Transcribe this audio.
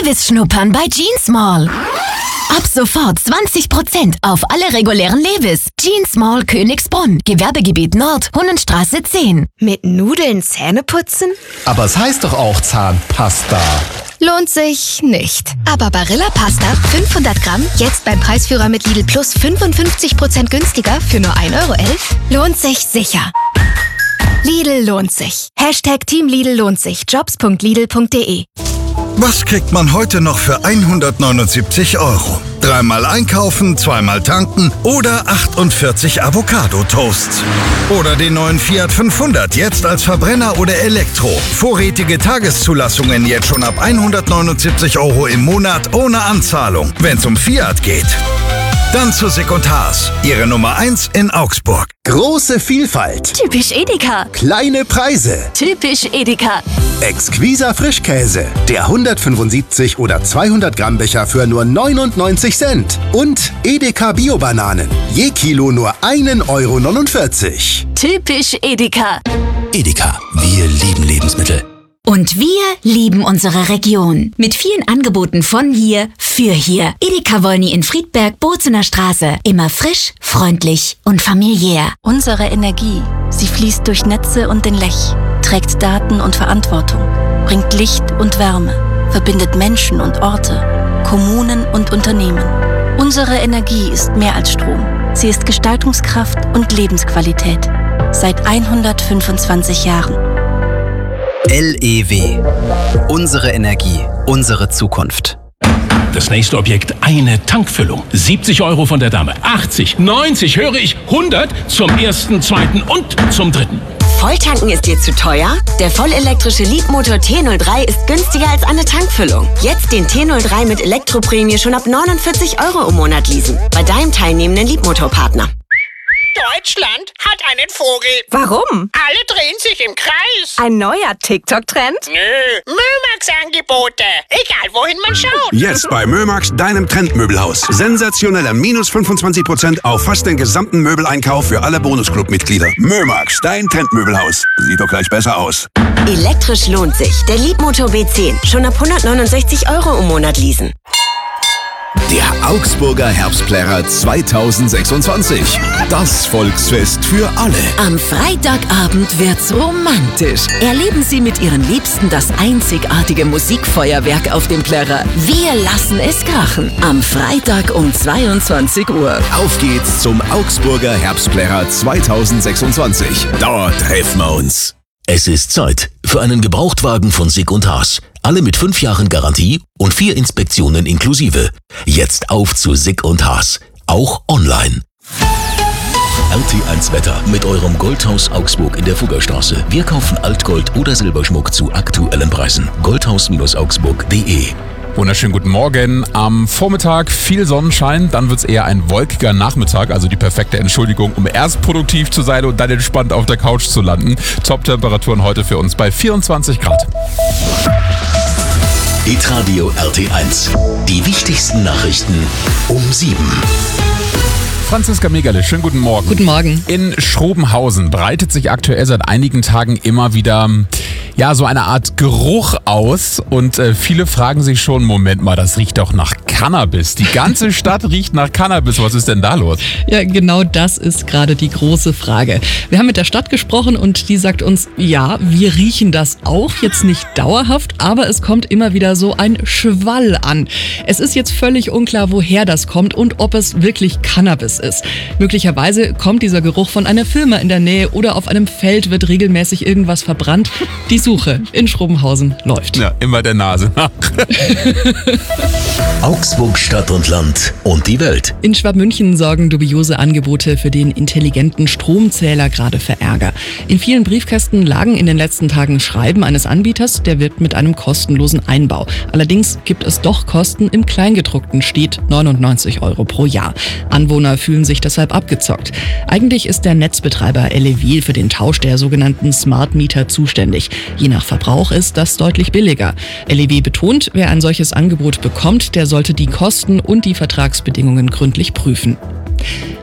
Levi's schnuppern bei Jeans Mall. Ab sofort 20% auf alle regulären Levi's. Jeans Mall Königsbrunn, Gewerbegebiet Nord, Hunnenstraße 10. Mit Nudeln Zähne putzen? Aber es heißt doch auch Zahnpasta. Lohnt sich nicht. Aber Barilla Pasta 500 Gramm, jetzt beim Preisführer mit Lidl Plus 55% günstiger für nur 1,11 € lohnt sich sicher. Lidl lohnt sich. Team Lidl lohnt sich. Jobs.lidl.de. Was kriegt man heute noch für 179 €? Dreimal einkaufen, zweimal tanken oder 48 Avocado-Toasts. Oder den neuen Fiat 500, jetzt als Verbrenner oder Elektro. Vorrätige Tageszulassungen jetzt schon ab 179 € im Monat ohne Anzahlung, wenn es um Fiat geht. Dann zu Sick & Haas, Ihre Nummer 1 in Augsburg. Große Vielfalt. Typisch Edeka. Kleine Preise. Typisch Edeka. Exquiser Frischkäse. Der 175 oder 200 Gramm Becher für nur 99 Cent. Und Edeka Bio-Bananen. Je Kilo nur 1,49 €. Typisch Edeka. Edeka, wir lieben Lebensmittel. Und wir lieben unsere Region. Mit vielen Angeboten von hier für hier. Edeka Wolny in Friedberg, Bozener Straße. Immer frisch, freundlich und familiär. Unsere Energie, sie fließt durch Netze und den Lech, trägt Daten und Verantwortung, bringt Licht und Wärme, verbindet Menschen und Orte, Kommunen und Unternehmen. Unsere Energie ist mehr als Strom. Sie ist Gestaltungskraft und Lebensqualität. Seit 125 Jahren. LEW. Unsere Energie, unsere Zukunft. Das nächste Objekt, eine Tankfüllung. 70 € von der Dame. 80, 90, höre ich 100 zum ersten, zweiten und zum dritten. Volltanken ist dir zu teuer? Der vollelektrische Leapmotor T03 ist günstiger als eine Tankfüllung. Jetzt den T03 mit Elektroprämie schon ab 49 € im Monat leasen. Bei deinem teilnehmenden Leapmotor-Partner. Deutschland hat einen Vogel. Warum? Alle drehen sich im Kreis. Ein neuer TikTok-Trend? Nö, Mömax-Angebote. Egal, wohin man schaut. Jetzt bei Mömax, deinem Trendmöbelhaus. Sensationeller minus 25% auf fast den gesamten Möbeleinkauf für alle Bonusclub-Mitglieder. Mömax, dein Trendmöbelhaus. Sieht doch gleich besser aus. Elektrisch lohnt sich. Der Leapmotor B10. Schon ab 169 € im Monat leasen. Der Augsburger Herbstplärrer 2026. Das Volksfest für alle. Am Freitagabend wird's romantisch. Erleben Sie mit Ihren Liebsten das einzigartige Musikfeuerwerk auf dem Plärrer. Wir lassen es krachen. Am Freitag um 22 Uhr. Auf geht's zum Augsburger Herbstplärrer 2026. Dort treffen wir uns. Es ist Zeit für einen Gebrauchtwagen von Sick & Haas. Alle mit 5 Jahren Garantie und 4 Inspektionen inklusive. Jetzt auf zu Sick & Haas. Auch online. RT1 Wetter mit eurem Goldhaus Augsburg in der Fuggerstraße. Wir kaufen Altgold oder Silberschmuck zu aktuellen Preisen. Goldhaus-augsburg.de. Wunderschönen guten Morgen. Am Vormittag viel Sonnenschein, dann wird es eher ein wolkiger Nachmittag, also die perfekte Entschuldigung, um erst produktiv zu sein und dann entspannt auf der Couch zu landen. Top-Temperaturen heute für uns bei 24 Grad. Hitradio RT1. Die wichtigsten Nachrichten um 7. Franziska Megerle, schönen guten Morgen. Guten Morgen. In Schrobenhausen breitet sich aktuell seit einigen Tagen immer wieder so eine Art Geruch aus und viele fragen sich schon, Moment mal, das riecht doch nach Cannabis. Die ganze Stadt riecht nach Cannabis. Was ist denn da los? Ja, genau das ist gerade die große Frage. Wir haben mit der Stadt gesprochen und die sagt uns, ja, wir riechen das auch, jetzt nicht dauerhaft, aber es kommt immer wieder so ein Schwall an. Es ist jetzt völlig unklar, woher das kommt und ob es wirklich Cannabis ist. Möglicherweise kommt dieser Geruch von einer Firma in der Nähe oder auf einem Feld wird regelmäßig irgendwas verbrannt. Die Suche in Schrobenhausen läuft. Ja, immer der Nase nach. Augsburg, Stadt und Land und die Welt. In Schwabmünchen sorgen dubiose Angebote für den intelligenten Stromzähler gerade für Ärger. In vielen Briefkästen lagen in den letzten Tagen Schreiben eines Anbieters, der wirbt mit einem kostenlosen Einbau. Allerdings gibt es doch Kosten, im Kleingedruckten steht 99 € pro Jahr. Anwohner fühlen sich deshalb abgezockt. Eigentlich ist der Netzbetreiber Elevil für den Tausch der sogenannten Smart Meter zuständig. Je nach Verbrauch ist das deutlich billiger. LEW betont, wer ein solches Angebot bekommt, der sollte die Kosten und die Vertragsbedingungen gründlich prüfen.